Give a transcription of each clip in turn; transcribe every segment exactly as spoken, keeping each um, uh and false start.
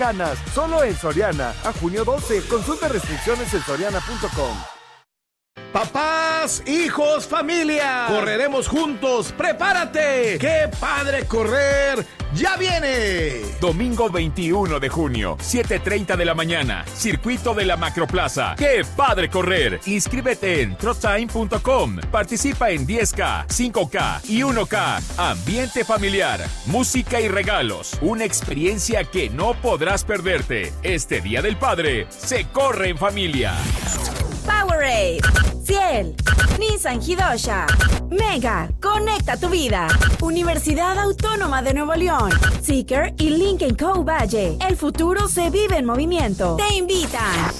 Ganas, solo en Soriana. A junio doce, consulta restricciones en soriana punto com. Papás, hijos, familia, correremos juntos, prepárate. ¡Qué padre correr! ¡Ya viene! Domingo veintiuno de junio, siete treinta de la mañana, circuito de la Macroplaza. ¡Qué padre correr! Inscríbete en trotime punto com. Participa en diez K, cinco K y uno K. Ambiente familiar, música y regalos. Una experiencia que no podrás perderte. Este Día del Padre se corre en familia. Powerade, Ciel, Nissan Hidosha, Mega, conecta tu vida. Universidad Autónoma de Nuevo León, Seeker y Lincoln Co. Valle. El futuro se vive en movimiento. Te invitan.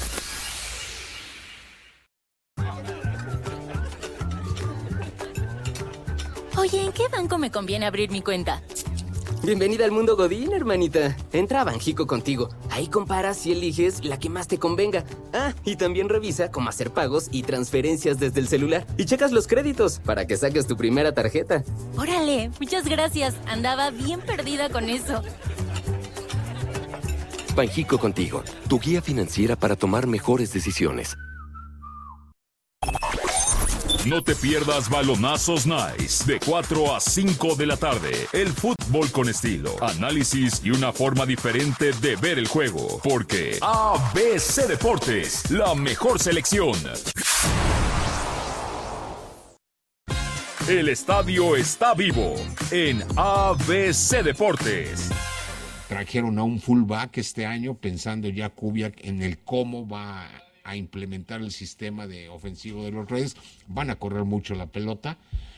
Oye, ¿en qué banco me conviene abrir mi cuenta? Bienvenida al mundo Godín, hermanita. Entra a Banjico contigo. Ahí comparas y eliges la que más te convenga. Ah, y también revisa cómo hacer pagos y transferencias desde el celular. Y checas los créditos para que saques tu primera tarjeta. Órale, muchas gracias. Andaba bien perdida con eso. Banjico contigo, tu guía financiera para tomar mejores decisiones. No te pierdas Balonazos Nice de cuatro a cinco de la tarde. El fútbol con estilo, análisis y una forma diferente de ver el juego. Porque A B C Deportes, la mejor selección. El estadio está vivo en A B C Deportes. Trajeron a un fullback este año pensando ya Kubiak en el cómo va a implementar el sistema de ofensivo de los Reyes. Van a correr mucho la pelota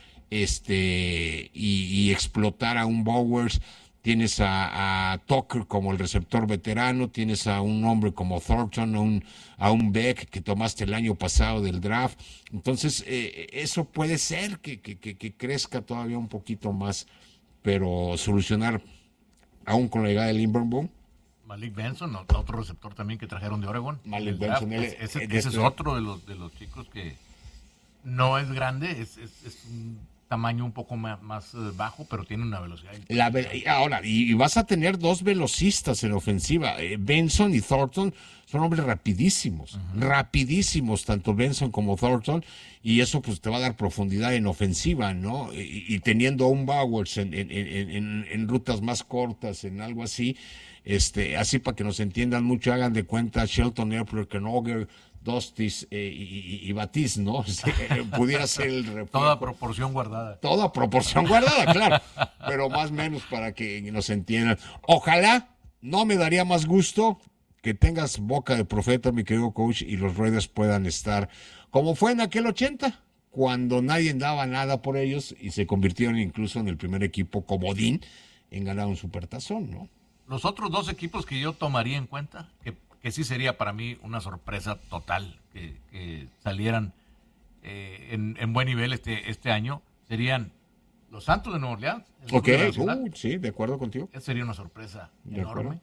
este y, y explotar a un Bowers. Tienes a, a Tucker como el receptor veterano, tienes a un hombre como Thornton, a un, a un Beck que tomaste el año pasado del draft. Entonces eh, eso puede ser que, que, que, que crezca todavía un poquito más, pero solucionar aún con la llegada de Lindbergh. Malik Benson, otro receptor también que trajeron de Oregon. Malik Benson, él, ese, ese, ese ese es otro de los de los chicos que no es grande, es, es, es un tamaño un poco más, más bajo, pero tiene una velocidad. La, ahora, y vas a tener dos velocistas en ofensiva. Eh, Benson y Thornton son hombres rapidísimos, uh-huh. rapidísimos, tanto Benson como Thornton, y eso pues te va a dar profundidad en ofensiva, ¿no? Y, y teniendo a un Bowers en, en, en, en, en rutas más cortas, en algo así, este, así para que nos entiendan mucho, hagan de cuenta Shelton Airport, Kenoger, Dostis eh, y, y, y Batis, ¿no? Este, pudiera ser el reflejo. Toda proporción guardada. Toda proporción guardada, claro, pero más o menos para que nos entiendan. Ojalá, no me daría más gusto que tengas boca de profeta, mi querido coach, y los Raiders puedan estar como fue en aquel ochenta, cuando nadie daba nada por ellos y se convirtieron incluso en el primer equipo comodín en ganar un supertazón, ¿no? Los otros dos equipos que yo tomaría en cuenta, que, que sí sería para mí una sorpresa total que, que salieran eh, en, en buen nivel este, este año, serían los Santos de Nueva Orleans. Ok, uh, sí, de acuerdo contigo. Esa sería una sorpresa de enorme. Acuerdo.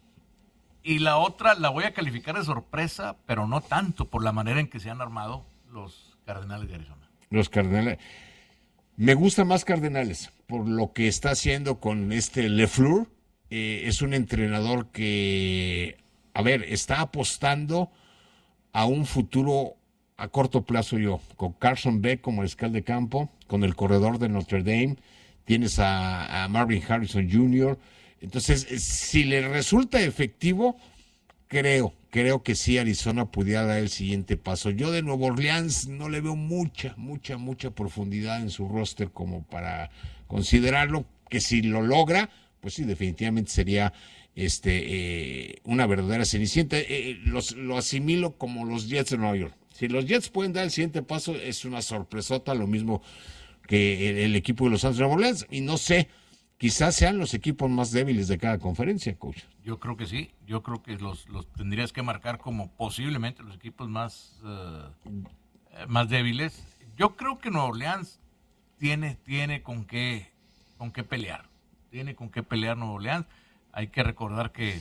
Y la otra la voy a calificar de sorpresa, pero no tanto por la manera en que se han armado los Cardenales de Arizona. Los Cardenales. Me gusta más Cardenales por lo que está haciendo con este LeFleur. Eh, es un entrenador que, a ver, está apostando a un futuro a corto plazo yo, con Carson Beck como mariscal de campo, con el corredor de Notre Dame, tienes a, a Marvin Harrison junior Entonces, si le resulta efectivo, creo, creo que sí Arizona pudiera dar el siguiente paso. Yo de Nueva Orleans no le veo mucha, mucha, mucha profundidad en su roster como para considerarlo, que si lo logra, pues sí, definitivamente sería este eh, una verdadera cenicienta. Eh, los, lo asimilo como los Jets de Nueva York. Si los Jets pueden dar el siguiente paso, es una sorpresota, lo mismo que el, el equipo de los Santos de Nueva Orleans. Y no sé, quizás sean los equipos más débiles de cada conferencia, coach. Yo creo que sí. Yo creo que los, los tendrías que marcar como posiblemente los equipos más, uh, más débiles. Yo creo que Nueva Orleans tiene, tiene con qué, con qué pelear. Tiene con qué pelear Nueva Orleans. Hay que recordar que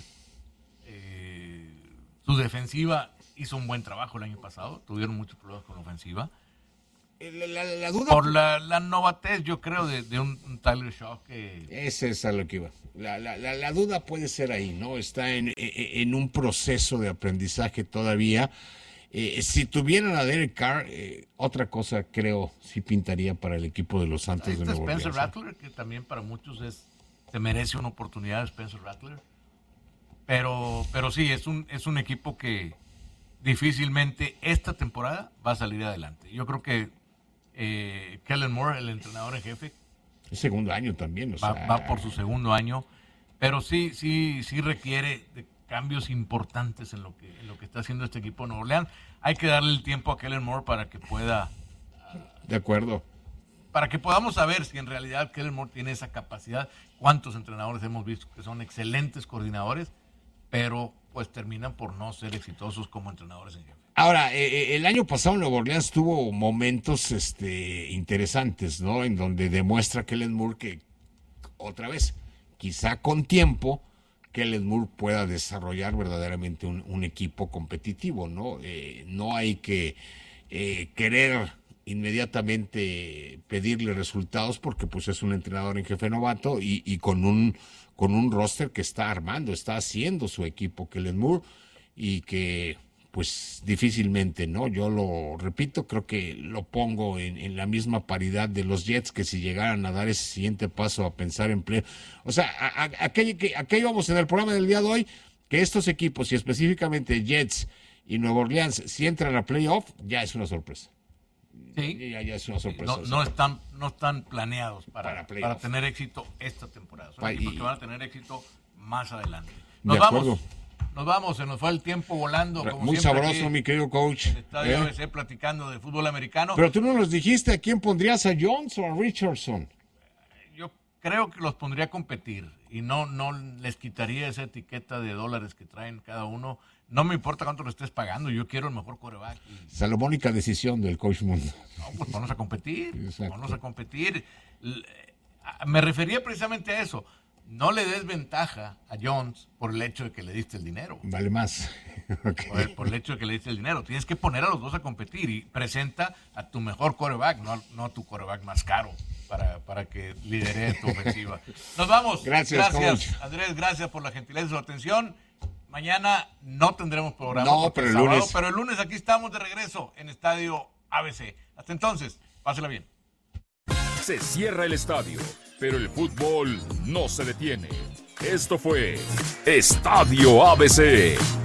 eh, su defensiva hizo un buen trabajo el año pasado. Tuvieron muchos problemas con la ofensiva. La, la, la duda por la, la novatez, yo creo, de, de un, un Tyler Shaw que... Ese es a lo que iba. La, la, la, la duda puede ser ahí, ¿no? Está en, en, en un proceso de aprendizaje todavía. Eh, si tuvieran a Derek Carr, eh, otra cosa creo sí pintaría para el equipo de los Santos Este de Nueva Spencer Orleans. Rattler, que también para muchos es se merece una oportunidad, Spencer Rattler. Pero, pero sí, es un, es un equipo que difícilmente esta temporada va a salir adelante. Yo creo que eh, Kellen Moore, el entrenador en jefe, El segundo año también, o va, sea, va por su segundo año, pero sí, sí, sí requiere de cambios importantes en lo que, en lo que está haciendo este equipo de Nueva Orleans. Hay que darle el tiempo a Kellen Moore para que pueda, de acuerdo. para que podamos saber si en realidad Kellen Moore tiene esa capacidad. Cuántos entrenadores hemos visto que son excelentes coordinadores, pero pues terminan por no ser exitosos como entrenadores en jefe. Ahora, eh, el año pasado Nueva Orleans tuvo momentos este, interesantes, ¿no? En donde demuestra Kellen Moore que, otra vez, quizá con tiempo, Kellen Moore pueda desarrollar verdaderamente un, un equipo competitivo, ¿no? Eh, no hay que eh, querer inmediatamente pedirle resultados porque pues es un entrenador en jefe novato y, y con un con un roster que está armando, está haciendo su equipo Kellen Moore y que pues difícilmente, ¿no? Yo lo repito, creo que lo pongo en, en la misma paridad de los Jets, que si llegaran a dar ese siguiente paso a pensar en play. O sea, a, a, aquello que aquello vamos en el programa del día de hoy, que estos equipos, y específicamente Jets y Nueva Orleans, si entran a playoff, ya es una sorpresa. Sí. Ya, ya es una sorpresa. No, o sea, no están, no están planeados para, Para para, tener éxito esta temporada. Son Pa- equipos y- que van a tener éxito más adelante. De Nos acuerdo. vamos, nos vamos, se nos fue el tiempo volando. Como Muy siempre, sabroso, aquí mi querido coach. en el Estadio ¿eh? A B C platicando de fútbol americano. Pero tú no nos dijiste a quién pondrías, a Jones o a Richardson. Yo creo que los pondría a competir y no, no les quitaría esa etiqueta de dólares que traen cada uno. No me importa cuánto le estés pagando, yo quiero el mejor quarterback. Y, Salomónica decisión del coach Mundo. no, pues vamos a competir, Exacto. vamos a competir. L- a- Me refería precisamente a eso. No le des ventaja a Jones por el hecho de que le diste el dinero. Vale más. Ok. Por el, por el hecho de que le diste el dinero. Tienes que poner a los dos a competir y presenta a tu mejor quarterback, no, no a tu quarterback más caro, para, para que lidere tu ofensiva. Nos vamos. Gracias, Gracias, coach. Andrés. Gracias por la gentileza y su atención. Mañana no tendremos programa. No, porque pero es el sábado, lunes. Pero el lunes aquí estamos de regreso en Estadio A B C. Hasta entonces, pásela bien. Se cierra el estadio, pero el fútbol no se detiene. Esto fue Estadio A B C